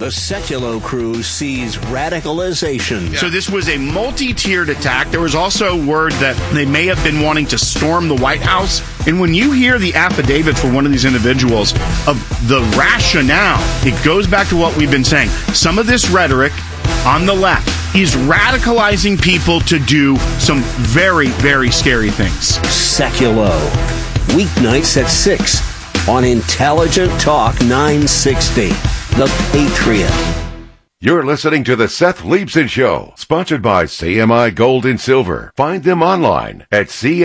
The Sekulow crew sees radicalization. So this was a multi-tiered attack. There was also word that they may have been wanting to storm the White House. And when you hear the affidavits for one of these individuals of the rationale, it goes back to what we've been saying. Some of this rhetoric on the left is radicalizing people to do some very, very scary things. Sekulow. Weeknights at 6 on Intelligent Talk 960. The Patriot. You're listening to the Seth Leibson Show, sponsored by CMI Gold and Silver. Find them online at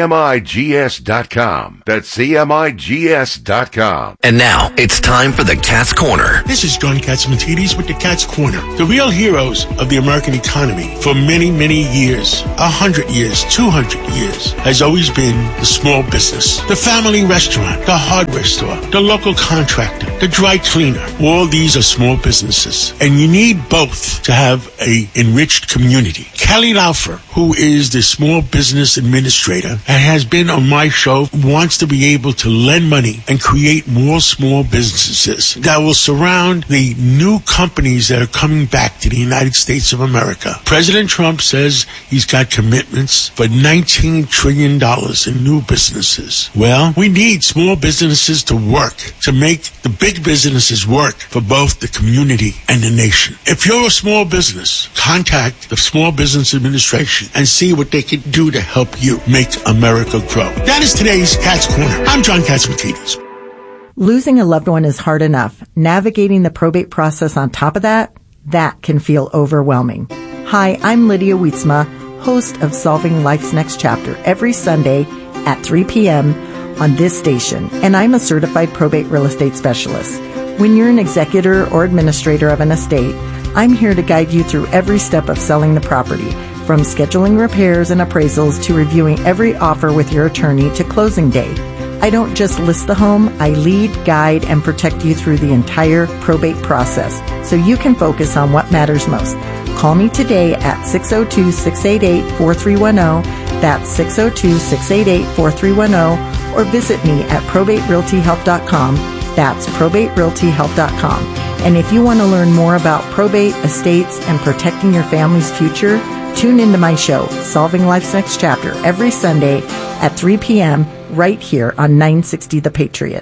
CMIGS.com. That's CMIGS.com. And now it's time for the Cat's Corner. This is John Catsimatidis with the Cat's Corner. The real heroes of the American economy for many, many years, 100 years, 200 years, has always been the small business. The family restaurant, the hardware store, the local contractor, the dry cleaner. All these are small businesses. And you need both to have a enriched community. Kelly Laufer, who is the small business administrator and has been on my show, wants to be able to lend money and create more small businesses that will surround the new companies that are coming back to the United States of America. President Trump says he's got commitments for $19 trillion in new businesses. Well, we need small businesses to work, to make the big businesses work for both the community and the nation. If you're a small business, contact the Small Business Administration and see what they can do to help you make America grow. That is today's Cat's Corner. I'm John Catsimatidis. Losing a loved one is hard enough. Navigating the probate process on top of that can feel overwhelming. Hi, I'm Lydia Wietzma, host of Solving Life's Next Chapter, every Sunday at 3 p.m. on this station, and I'm a certified probate real estate specialist. When you're an executor or administrator of an estate, I'm here to guide you through every step of selling the property, from scheduling repairs and appraisals to reviewing every offer with your attorney to closing day. I don't just list the home, I lead, guide, and protect you through the entire probate process so you can focus on what matters most. Call me today at 602-688-4310. That's 602-688-4310. Or visit me at probaterealtyhelp.com. That's probaterealtyhelp.com. And if you want to learn more about probate, estates, and protecting your family's future, tune into my show, Solving Life's Next Chapter, every Sunday at 3 p.m. right here on 960 The Patriot.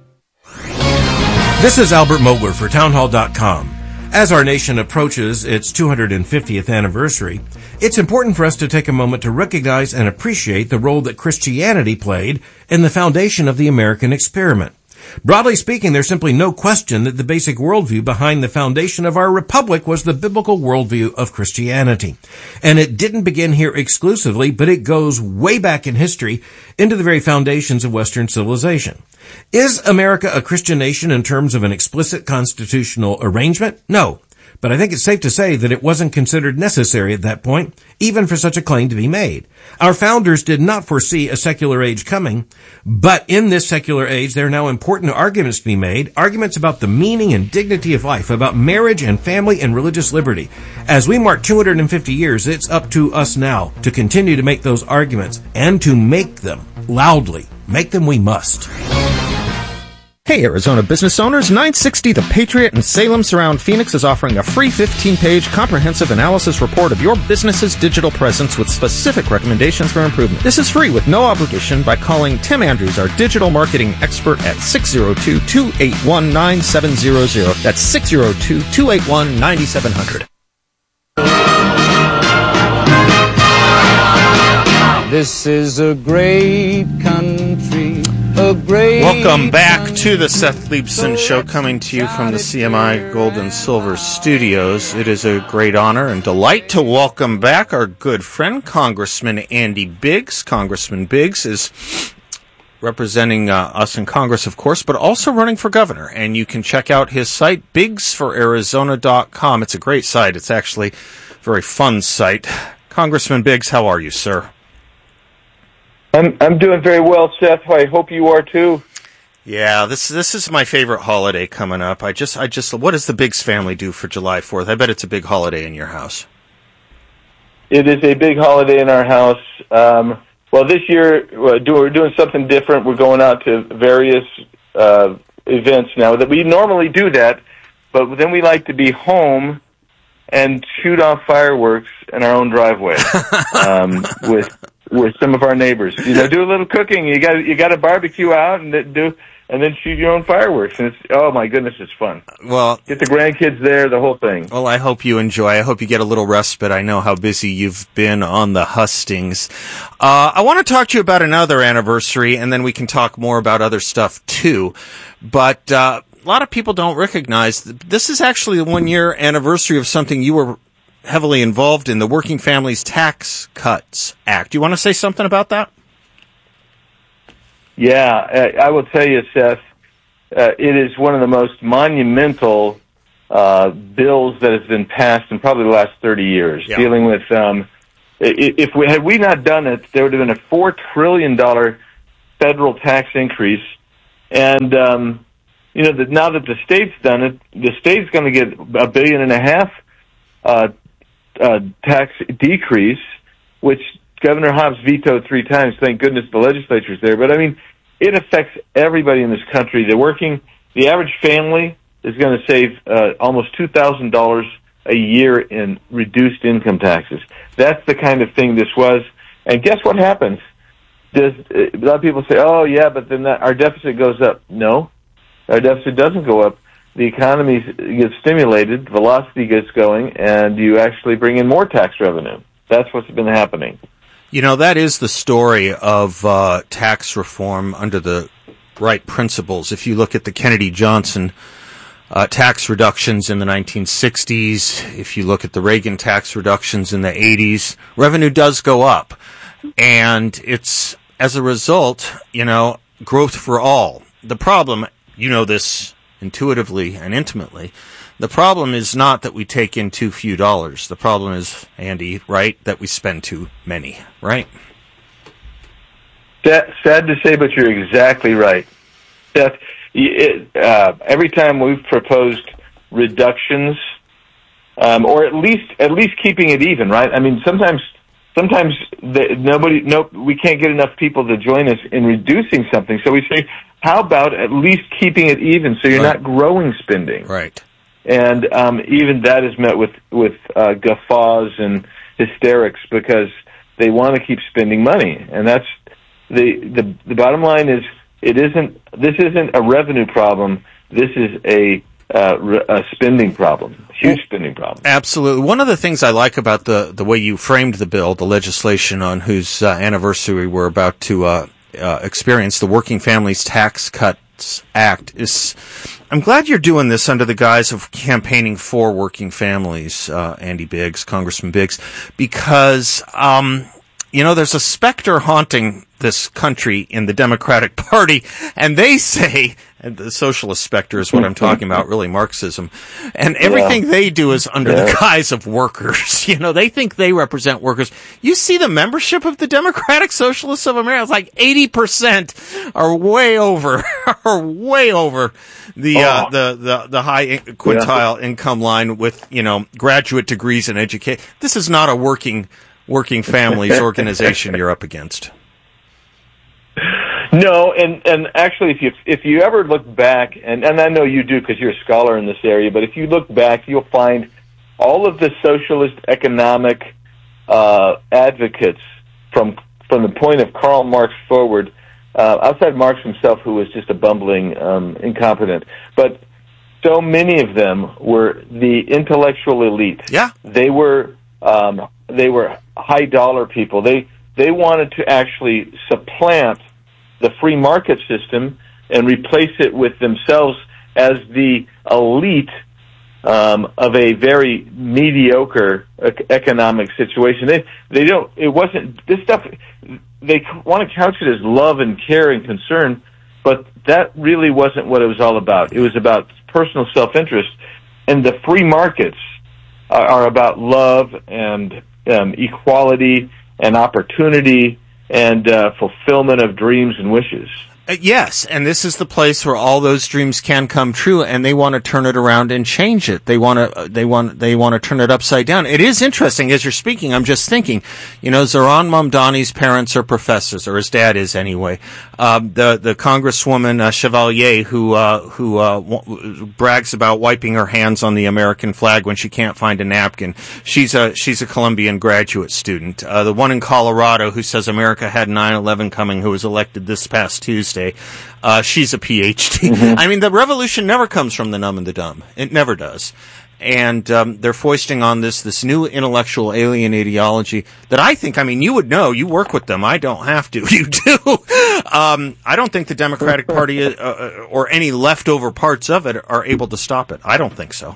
This is Albert Mogler for townhall.com. As our nation approaches its 250th anniversary, it's important for us to take a moment to recognize and appreciate the role that Christianity played in the foundation of the American experiment. Broadly speaking, there's simply no question that the basic worldview behind the foundation of our republic was the biblical worldview of Christianity. And it didn't begin here exclusively, but it goes way back in history into the very foundations of Western civilization. Is America a Christian nation in terms of an explicit constitutional arrangement? No. But I think it's safe to say that it wasn't considered necessary at that point, even for such a claim to be made. Our founders did not foresee a secular age coming, but in this secular age, there are now important arguments to be made, arguments about the meaning and dignity of life, about marriage and family and religious liberty. As we mark 250 years, it's up to us now to continue to make those arguments and to make them loudly. Make them we must. Hey, Arizona business owners, 960 The Patriot in Salem Surround Phoenix is offering a free 15-page comprehensive analysis report of your business's digital presence with specific recommendations for improvement. This is free with no obligation by calling Tim Andrews, our digital marketing expert, at 602-281-9700. That's 602-281-9700. This is a great country. Welcome back to the Seth Leibson Show, coming to you from the CMI Gold and Silver Studios. It is a great honor and delight to welcome back our good friend, Congressman Andy Biggs. Congressman Biggs is representing us in Congress, of course, but also running for governor. And you can check out his site, biggsforarizona.com. It's a great site. It's actually a very fun site. Congressman Biggs, how are you, sir? I'm doing very well, Seth. I hope you are too. Yeah, this is my favorite holiday coming up. I just what does the Biggs family do for July 4th? I bet it's a big holiday in your house. It is a big holiday in our house. Well, this year we're doing something different. We're going out to various events now. That we normally do that but then we like to be home and shoot off fireworks in our own driveway with some of our neighbors. Do a little cooking. You got to barbecue out and then shoot your own fireworks. And oh my goodness, it's fun. Well, get the grandkids there, the whole thing. Well, I hope you enjoy. I hope you get a little respite. I know how busy you've been on the hustings. I want to talk to you about another anniversary, and then we can talk more about other stuff too. But a lot of people don't recognize that this is actually the 1-year anniversary of something you were heavily involved in, the Working Families Tax Cuts Act. Do you want to say something about that? Yeah, I will tell you, Seth, it is one of the most monumental bills that has been passed in probably the last 30 years, dealing with, had we not done it, there would have been a $4 trillion federal tax increase. And, now that the state's done it, the state's going to get $1.5 billion tax decrease, which Governor Hobbs vetoed 3 times. Thank goodness the legislature's there. But, it affects everybody in this country. The average family is going to save almost $2,000 a year in reduced income taxes. That's the kind of thing this was. And guess what happens? A lot of people say, oh, yeah, but then our deficit goes up. No, our deficit doesn't go up. The economy gets stimulated, velocity gets going, and you actually bring in more tax revenue. That's what's been happening. That is the story of tax reform under the right principles. If you look at the Kennedy-Johnson tax reductions in the 1960s, if you look at the Reagan tax reductions in the 80s, revenue does go up. And it's, as a result, growth for all. The problem, this intuitively and intimately, the problem is not that we take in too few dollars. The problem is, Andy, right, that we spend too many, right? Sad to say, but you're exactly right. Seth, every time we've proposed reductions, or at least keeping it even, right? Sometimes we can't get enough people to join us in reducing something. So we say, how about at least keeping it even so you're not growing spending? Right. And even that is met with guffaws and hysterics because they want to keep spending money. And that's the bottom line is this isn't a revenue problem. This is a spending problem, huge spending problem. Absolutely. One of the things I like about the way you framed the bill, the legislation on whose anniversary we're about to experience, the Working Families Tax Cuts Act, is I'm glad you're doing this under the guise of campaigning for working families, Andy Biggs, Congressman Biggs, because there's a specter haunting this country in the Democratic Party, and they say, and the socialist specter is what I'm talking about, really Marxism, and everything they do is under the guise of workers. They think they represent workers. You see the membership of the Democratic Socialists of America, it's like 80% are way over the high quintile income line with, graduate degrees in education. This is not a working families organization you're up against. No, and actually, if you ever look back, and I know you do because you're a scholar in this area, but if you look back, you'll find all of the socialist economic advocates from the point of Karl Marx forward, outside Marx himself, who was just a bumbling incompetent, but so many of them were the intellectual elite. Yeah, they were high dollar people. They wanted to actually supplant the free market system and replace it with themselves as the elite of a very mediocre economic situation. They don't. It wasn't this stuff. They want to couch it as love and care and concern, but that really wasn't what it was all about. It was about personal self-interest, and the free markets are about love and equality and opportunity and fulfillment of dreams and wishes. Yes, and this is the place where all those dreams can come true, and they want to turn it around and change it. They want to turn it upside down. It is interesting as you're speaking. I'm just thinking, Zohran Mamdani's parents are professors, or his dad is anyway. The Congresswoman Chevalier, who brags about wiping her hands on the American flag when she can't find a napkin. She's a Columbian graduate student. The one in Colorado who says America had 9/11 coming, who was elected this past Tuesday. She's a PhD. Mm-hmm. I mean, the revolution never comes from the numb and the dumb. It never does. And they're foisting on this new intellectual alien ideology that I think, you would know. You work with them. I don't have to. You do. I don't think the Democratic Party or any leftover parts of it are able to stop it. I don't think so.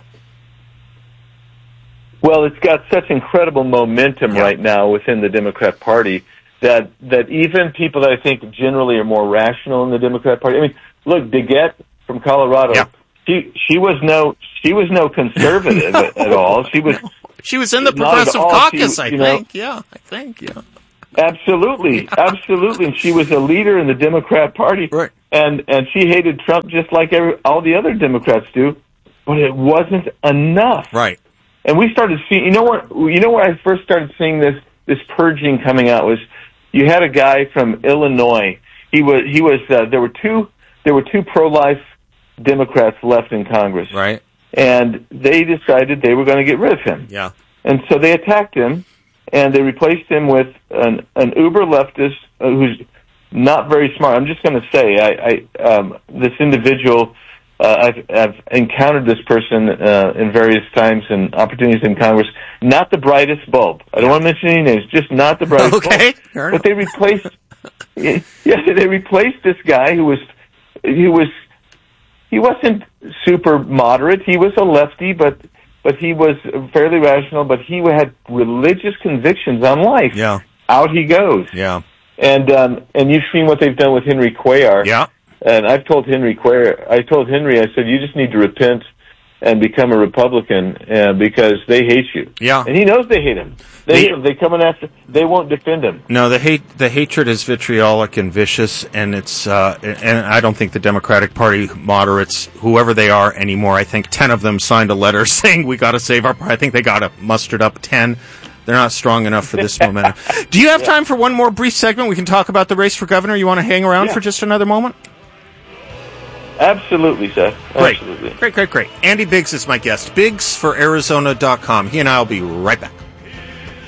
Well, it's got such incredible momentum right now within the Democrat Party that even people that I think generally are more rational in the Democrat Party. Look, DeGette from Colorado. She was no conservative at all. She was in the Progressive Caucus, I think. Absolutely. And she was a leader in the Democrat Party. Right. And she hated Trump just like all the other Democrats do, but it wasn't enough. Right. And we started seeing, where I first started seeing this purging coming out was, you had a guy from Illinois. There were two pro-life Democrats left in Congress. Right. And they decided they were going to get rid of him. Yeah. And so they attacked him, and they replaced him with an uber leftist who's not very smart. I'm just going to say, this individual, I've encountered this person in various times and opportunities in Congress. Not the brightest bulb. I don't want to mention any names. Just not the brightest bulb. Fair but they replaced. They replaced this guy who wasn't super moderate. He was a lefty, but he was fairly rational. But he had religious convictions on life. Yeah. Out he goes. Yeah. And you've seen what they've done with Henry Cuellar. Yeah. And I've told Henry Cuellar, I said, you just need to repent and become a Republican because they hate you. Yeah. And he knows they hate him. They come in after, they won't defend him. No, the hatred is vitriolic and vicious, and it's and I don't think the Democratic Party moderates, whoever they are anymore, I think 10 of them signed a letter saying we got to save our party. I think they got mustered up 10. They're not strong enough for this momentum. Do you have time for one more brief segment? We can talk about the race for governor. You want to hang around for just another moment? Absolutely, Seth. Great. Absolutely. Great. Andy Biggs is my guest. BiggsForArizona.com. He and I will be right back.